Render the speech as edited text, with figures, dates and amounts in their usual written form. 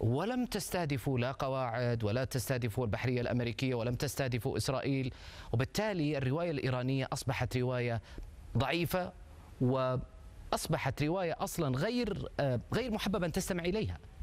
ولم تستهدفوا لا قواعد ولا تستهدفوا البحرية الأمريكية ولم تستهدفوا إسرائيل، وبالتالي الرواية الإيرانية أصبحت رواية ضعيفة وأصبحت رواية أصلا غير محببة أن تستمع إليها.